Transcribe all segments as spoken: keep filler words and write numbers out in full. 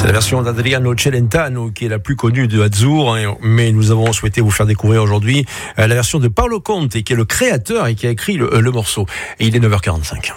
C'est la version d'Adriano Celentano qui est la plus connue de Azzurro, hein, mais nous avons souhaité vous faire découvrir aujourd'hui la version de Paolo Conte, qui est le créateur et qui a écrit le, le morceau. Et il est neuf heures quarante-cinq.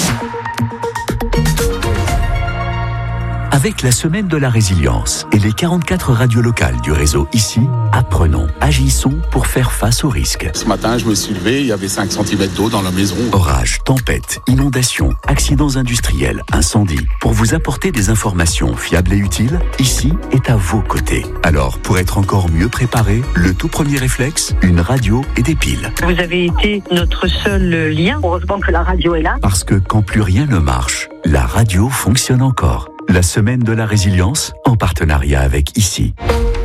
Avec la semaine de la résilience et les quarante-quatre radios locales du réseau ici, apprenons, agissons pour faire face aux risques. Ce matin, je me suis levé, il y avait cinq centimètres d'eau dans la maison. Orages, tempêtes, inondations, accidents industriels, incendies. Pour vous apporter des informations fiables et utiles, ici est à vos côtés. Alors, pour être encore mieux préparé, le tout premier réflexe, une radio et des piles. Vous avez été notre seul lien. Heureusement que la radio est là. Parce que quand plus rien ne marche, la radio fonctionne encore. La semaine de la résilience, en partenariat avec ici.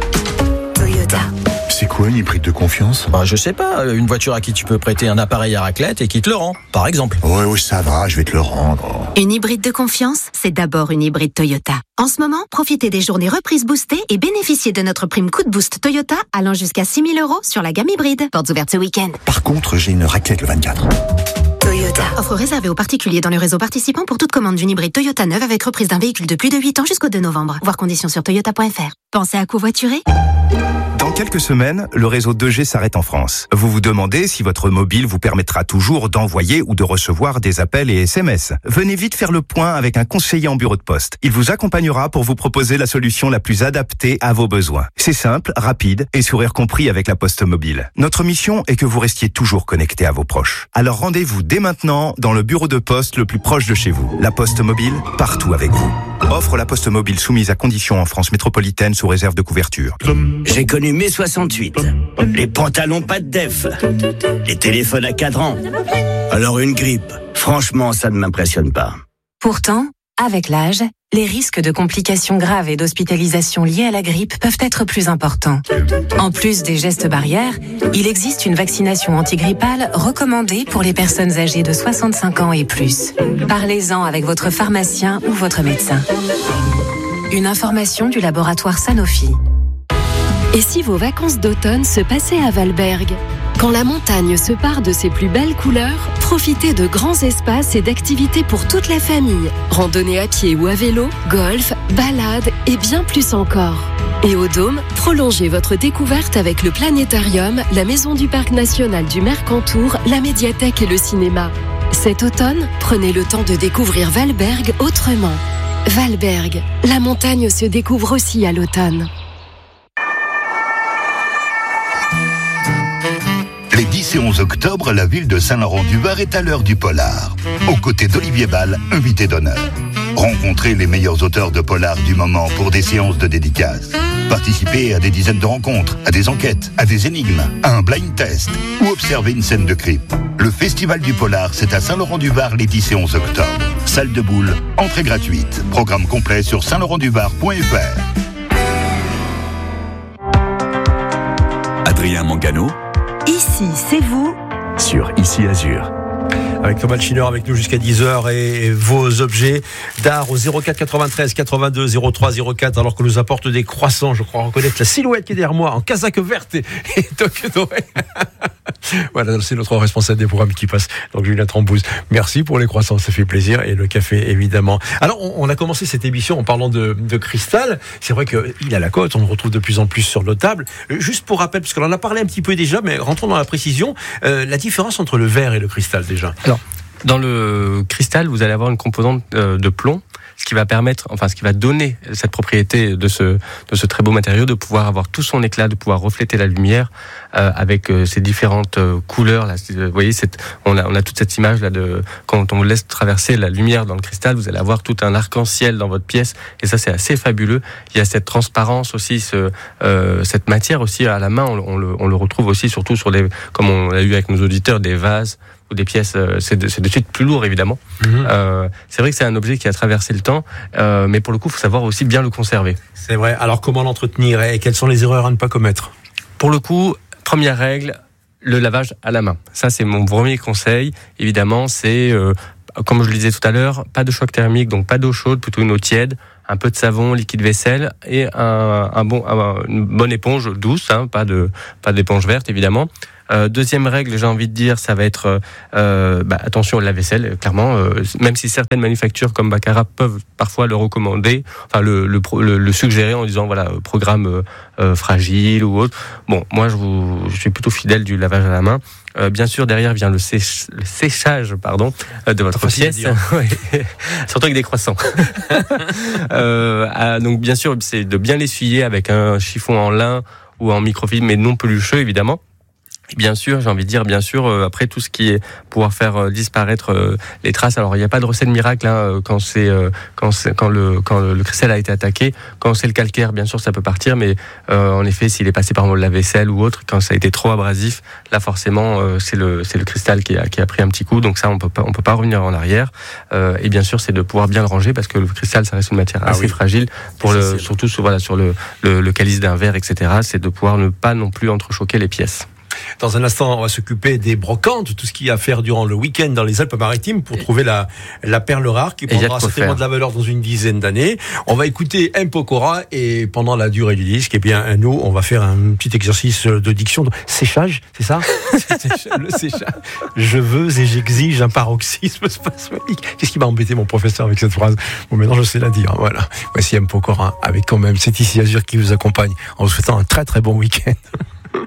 Toyota. C'est quoi une hybride de confiance ? Bah, je sais pas, une voiture à qui tu peux prêter un appareil à raclette et qui te le rend, par exemple. Ouais, ouais, ça va, je vais te le rendre. Une hybride de confiance, c'est d'abord une hybride Toyota. En ce moment, profitez des journées reprises boostées et bénéficiez de notre prime coup de boost Toyota allant jusqu'à six mille euros sur la gamme hybride. Portes ouvertes ce week-end. Par contre, j'ai une raclette le vingt-quatre. Toyota. Offre réservée aux particuliers dans le réseau participant pour toute commande d'une hybride Toyota neuve avec reprise d'un véhicule de plus de huit ans jusqu'au deux novembre. Voir conditions sur toyota point f r. Pensez à covoiturer ? Dans quelques semaines, le réseau deux G s'arrête en France. Vous vous demandez si votre mobile vous permettra toujours d'envoyer ou de recevoir des appels et S M S. Venez vite faire le point avec un conseiller en bureau de poste. Il vous accompagnera pour vous proposer la solution la plus adaptée à vos besoins. C'est simple, rapide et sourire compris avec la Poste Mobile. Notre mission est que vous restiez toujours connecté à vos proches. Alors rendez-vous dès maintenant dans le bureau de poste le plus proche de chez vous. La Poste Mobile, partout avec vous. Offre la Poste Mobile soumise à conditions en France métropolitaine sous réserve de couverture. J'ai connu mai soixante-huit, les pantalons pas de def, les téléphones à cadran. Alors une grippe, franchement, ça ne m'impressionne pas. Pourtant, avec l'âge, les risques de complications graves et d'hospitalisation liées à la grippe peuvent être plus importants. En plus des gestes barrières, il existe une vaccination antigrippale recommandée pour les personnes âgées de soixante-cinq ans et plus. Parlez-en avec votre pharmacien ou votre médecin. Une information du laboratoire Sanofi. Et si vos vacances d'automne se passaient à Valberg ? Quand la montagne se pare de ses plus belles couleurs, profitez de grands espaces et d'activités pour toute la famille. Randonnée à pied ou à vélo, golf, balade et bien plus encore. Et au Dôme, prolongez votre découverte avec le planétarium, la maison du parc national du Mercantour, la médiathèque et le cinéma. Cet automne, prenez le temps de découvrir Valberg autrement. Valberg, la montagne se découvre aussi à l'automne. Les dix et onze octobre, la ville de Saint-Laurent-du-Var est à l'heure du polar. Aux côtés d'Olivier Ball, invité d'honneur. Rencontrez les meilleurs auteurs de polar du moment pour des séances de dédicaces. Participez à des dizaines de rencontres, à des enquêtes, à des énigmes, à un blind test ou observez une scène de crime. Le Festival du Polar, c'est à Saint-Laurent-du-Var les dix et onze octobre. Salle de boule, entrée gratuite. Programme complet sur saint laurent du var point f r. Adrien Mangano. Ici, c'est vous. Sur Ici Azur. Avec Thomas Schiller avec nous jusqu'à dix heures et vos objets d'art au zéro quatre quatre-vingt-treize quatre-vingt-deux zéro trois zéro quatre, alors que nous apporte des croissants. Je crois reconnaître la silhouette qui est derrière moi en casaque verte et, et toque doré. Voilà, c'est notre responsable des programmes qui passe, donc Julien Trambouze. Merci pour les croissants, ça fait plaisir, et le café évidemment. Alors on, on a commencé cette émission en parlant de, de cristal. C'est vrai qu'il a la cote, on le retrouve de plus en plus sur nos tables. Juste pour rappel, parce qu'on en a parlé un petit peu déjà, mais rentrons dans la précision, euh, la différence entre le verre et le cristal déjà. Alors, dans le cristal, vous allez avoir une composante euh, de plomb, ce qui va permettre, enfin, ce qui va donner cette propriété de ce, de ce très beau matériau, de pouvoir avoir tout son éclat, de pouvoir refléter la lumière euh, avec euh, ces différentes euh, couleurs. Là, vous voyez, cette, on a, on a toute cette image là de quand on vous laisse traverser la lumière dans le cristal, vous allez avoir tout un arc-en-ciel dans votre pièce, et ça, c'est assez fabuleux. Il y a cette transparence aussi, ce, euh, cette matière aussi à la main, on, on, le, on le retrouve aussi surtout sur les, comme on l'a eu avec nos auditeurs, des vases ou des pièces, c'est de, c'est de suite plus lourd évidemment. Mmh. Euh, c'est vrai que c'est un objet qui a traversé le temps, euh, mais pour le coup, il faut savoir aussi bien le conserver. C'est vrai. Alors comment l'entretenir et quelles sont les erreurs à ne pas commettre ? Pour le coup, première règle, le lavage à la main. Ça, c'est mon premier conseil. Évidemment, c'est euh, comme je le disais tout à l'heure, pas de choc thermique, donc pas d'eau chaude, plutôt une eau tiède, un peu de savon, liquide vaisselle et un, un bon, un, une bonne éponge douce, hein, pas de, pas d'éponge verte évidemment. Euh, deuxième règle, j'ai envie de dire, ça va être euh, bah, attention au lave-vaisselle, clairement, euh, même si certaines manufactures comme Baccarat peuvent parfois le recommander, enfin le, le, le, le suggérer en disant voilà, programme euh, euh, fragile ou autre. Bon, moi je, vous, je suis plutôt fidèle du lavage à la main. Euh, bien sûr, derrière vient le, séch, le séchage pardon, euh, de votre pièce, ouais. Surtout avec des croissants. euh, ah, donc bien sûr, c'est de bien l'essuyer avec un chiffon en lin ou en microfibre, mais non pelucheux évidemment. Bien sûr, j'ai envie de dire, bien sûr, euh, après tout ce qui est pouvoir faire euh, disparaître euh, les traces. Alors, il n'y a pas de recette miracle hein, quand c'est euh, quand c'est quand le quand le, le cristal a été attaqué. Quand c'est le calcaire, bien sûr, ça peut partir, mais euh, en effet, s'il est passé par le lave-vaisselle ou autre, quand ça a été trop abrasif, là forcément, euh, c'est le c'est le cristal qui a qui a pris un petit coup. Donc ça, on peut pas on peut pas revenir en arrière. Euh, et bien sûr, c'est de pouvoir bien le ranger parce que le cristal, ça reste une matière ah assez oui. fragile pour le surtout sur, voilà sur le, le le calice d'un verre, et cetera. C'est de pouvoir ne pas non plus entrechoquer les pièces. Dans un instant, on va s'occuper des brocantes, tout ce qu'il y a à faire durant le week-end dans les Alpes-Maritimes pour trouver la, la perle rare qui prendra certainement de la valeur dans une dizaine d'années. On va écouter M. Pokora et pendant la durée du disque, eh bien, nous, on va faire un petit exercice de diction. De séchage, c'est ça? Le séchage. Je veux et j'exige un paroxysme spasmodique. Qu'est-ce qui m'a embêté mon professeur avec cette phrase? Bon, maintenant, je sais la dire. Voilà. Voici M. Pokora avec quand même cet Ici Azur qui vous accompagne en vous souhaitant un très très bon week-end.